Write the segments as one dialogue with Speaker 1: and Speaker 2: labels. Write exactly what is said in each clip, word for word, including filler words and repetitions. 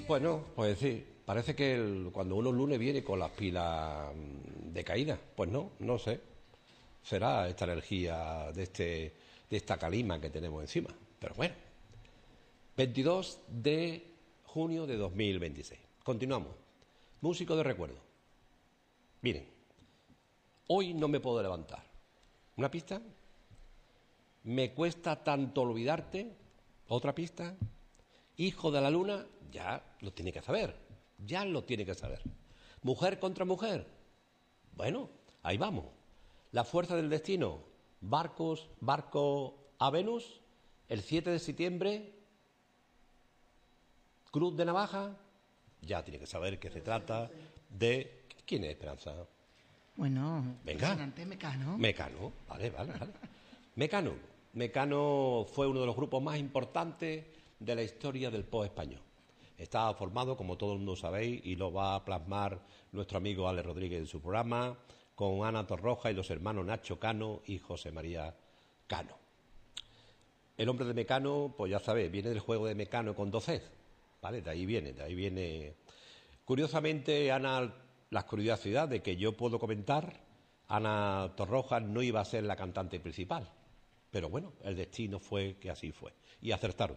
Speaker 1: Pues no, pues sí, parece que el- cuando uno el lunes viene con las pilas mm, decaídas, pues no, no sé, será esta energía de este de esta calima que tenemos encima, pero bueno, veintidós de junio de dos mil veintiséis. Continuamos. Músico de recuerdo. Miren, hoy no me puedo levantar. ¿Una pista? Me cuesta tanto olvidarte. ¿Otra pista? Hijo de la luna, ya lo tiene que saber, ya lo tiene que saber. Mujer contra mujer, bueno, ahí vamos. La fuerza del destino, barcos, barco a Venus, el siete de septiembre, Cruz de Navaja, ya tiene que saber que se trata de... ¿Quién es Esperanza?
Speaker 2: Bueno,
Speaker 1: Venga.
Speaker 2: impresionante, Mecano.
Speaker 1: Mecano, vale, vale, vale. Mecano. Mecano fue uno de los grupos más importantes de la historia del pop español. Estaba formado, como todo el mundo sabéis, y lo va a plasmar nuestro amigo Ale Rodríguez en su programa, con Ana Torroja y los hermanos Nacho Cano y José María Cano. El hombre de Mecano, pues ya sabéis, viene del juego de Mecano con dos Cs, ¿vale? De ahí viene, de ahí viene. Curiosamente, Ana, la curiosidad de que yo puedo comentar, Ana Torroja no iba a ser la cantante principal, pero bueno, el destino fue que así fue, y acertaron.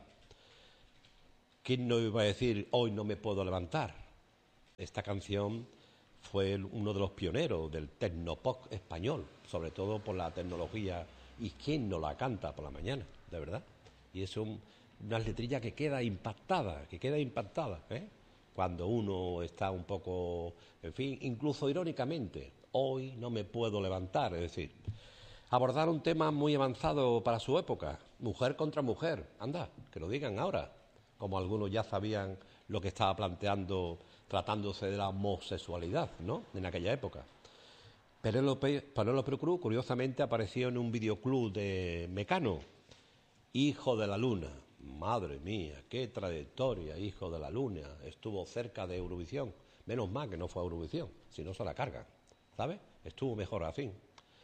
Speaker 1: ¿Quién no iba a decir hoy no me puedo levantar? Esta canción fue uno de los pioneros del tecnopop español, sobre todo por la tecnología. ¿Y quién no la canta por la mañana? De verdad. Y es un, una letrilla que queda impactada, que queda impactada, ¿eh? Cuando uno está un poco, en fin, incluso irónicamente, hoy no me puedo levantar, es decir, abordar un tema muy avanzado para su época, mujer contra mujer, anda, que lo digan ahora, como algunos ya sabían lo que estaba planteando tratándose de la homosexualidad, ¿no?, en aquella época. Penélope, Penélope Cruz, curiosamente, apareció en un videoclub de Mecano, Hijo de la Luna. Madre mía, qué trayectoria, Hijo de la Luna. Estuvo cerca de Eurovisión. Menos mal que no fue a Eurovisión, si no se la cargan, ¿sabes? Estuvo mejor así.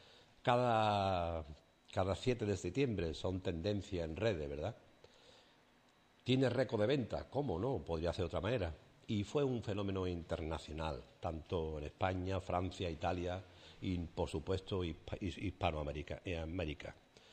Speaker 1: Cada, cada siete de septiembre son tendencia en redes, ¿verdad? Tiene récord de ventas, ¿cómo no? Podría ser de otra manera. Y fue un fenómeno internacional, tanto en España, Francia, Italia y, por supuesto, Hispanoamérica. Eh, América.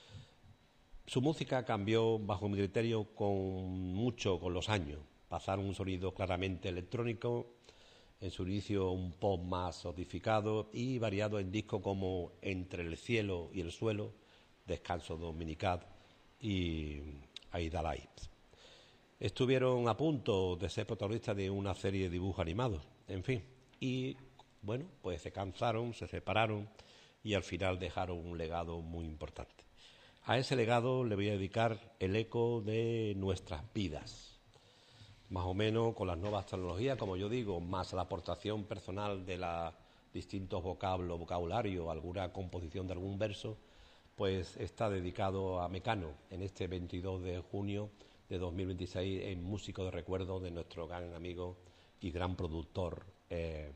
Speaker 1: Su música cambió, bajo mi criterio, con mucho con los años. Pasaron un sonido claramente electrónico, en su inicio un pop más sofisticado y variado en discos como Entre el cielo y el suelo, Descanso dominical y Aida Lights. Estuvieron a punto de ser protagonistas de una serie de dibujos animados, en fin. Y, bueno, pues se cansaron, se separaron y al final dejaron un legado muy importante. A ese legado le voy a dedicar el eco de nuestras vidas. Más o menos con las nuevas tecnologías, como yo digo, más la aportación personal de los distintos vocablos, vocabulario, alguna composición de algún verso, pues está dedicado a Mecano en este veintidós de junio de dos mil veintiséis en Músico de Recuerdo de nuestro gran amigo y gran productor eh,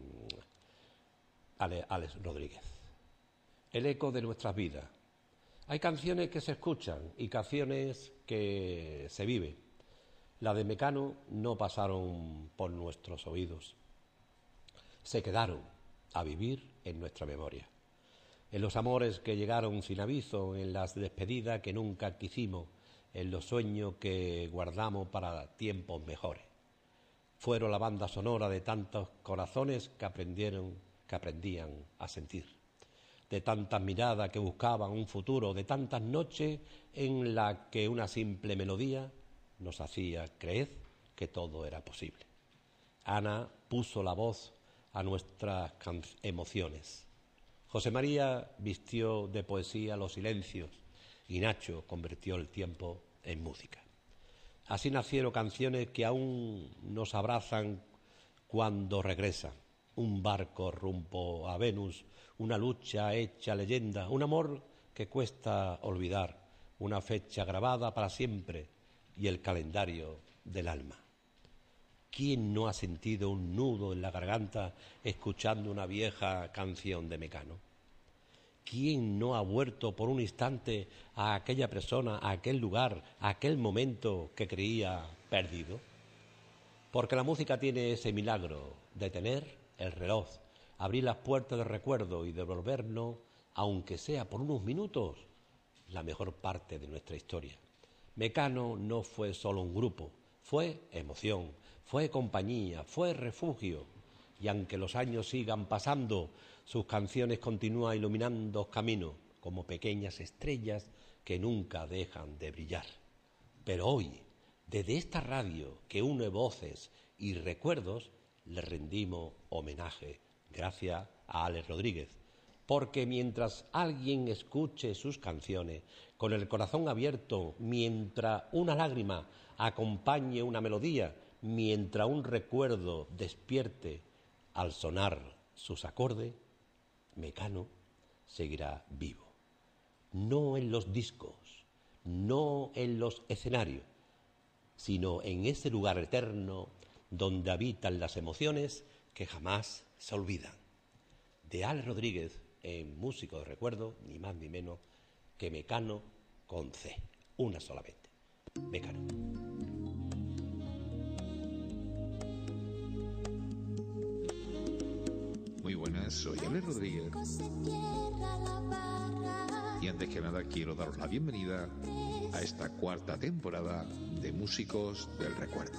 Speaker 1: Alex Rodríguez. El eco de nuestras vidas. Hay canciones que se escuchan y canciones que se viven. Las de Mecano no pasaron por nuestros oídos. Se quedaron a vivir en nuestra memoria. En los amores que llegaron sin aviso, en las despedidas que nunca quisimos, en los sueños que guardamos para tiempos mejores. Fueron la banda sonora de tantos corazones que aprendieron, que aprendían a sentir. De tantas miradas que buscaban un futuro, de tantas noches en las que una simple melodía nos hacía creer que todo era posible. Ana puso la voz a nuestras emociones. José María vistió de poesía los silencios y Nacho convirtió el tiempo en música. Así nacieron canciones que aún nos abrazan cuando regresan. Un barco rumbo a Venus, una lucha hecha leyenda, un amor que cuesta olvidar, una fecha grabada para siempre y el calendario del alma. ¿Quién no ha sentido un nudo en la garganta escuchando una vieja canción de Mecano? ¿Quién no ha vuelto por un instante a aquella persona, a aquel lugar, a aquel momento que creía perdido? Porque la música tiene ese milagro de tener el reloj, abrir las puertas del recuerdo y devolvernos, aunque sea por unos minutos, la mejor parte de nuestra historia. Mecano no fue solo un grupo, fue emoción, fue compañía, fue refugio. Y aunque los años sigan pasando, sus canciones continúan iluminando caminos como pequeñas estrellas que nunca dejan de brillar. Pero hoy, desde esta radio que une voces y recuerdos, le rendimos homenaje gracias a Alex Rodríguez. Porque mientras alguien escuche sus canciones con el corazón abierto, mientras una lágrima acompañe una melodía, mientras un recuerdo despierte al sonar sus acordes, Mecano seguirá vivo. No en los discos, no en los escenarios, sino en ese lugar eterno donde habitan las emociones que jamás se olvidan. De Alex Rodríguez, en Músico de Recuerdo, ni más ni menos que Mecano con C, una solamente. Mecano.
Speaker 3: Muy buenas, soy Alex Rodríguez. Y antes que nada quiero daros la bienvenida a esta cuarta temporada de Músicos del Recuerdo.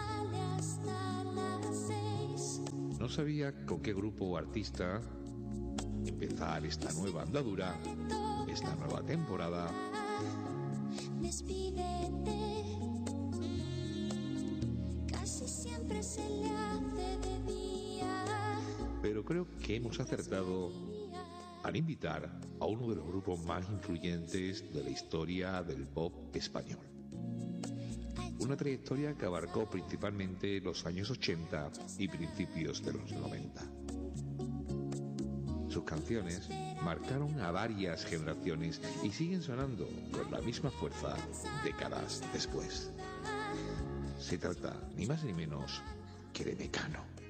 Speaker 3: No sabía con qué grupo o artista empezar esta nueva andadura, esta nueva temporada.
Speaker 4: Casi siempre se le hace de día.
Speaker 3: Pero creo que hemos acertado al invitar a uno de los grupos más influyentes de la historia del pop español. Una trayectoria que abarcó principalmente los años ochenta y principios de los noventa. Sus canciones marcaron a varias generaciones y siguen sonando con la misma fuerza décadas después. Se trata ni más ni menos que de Mecano.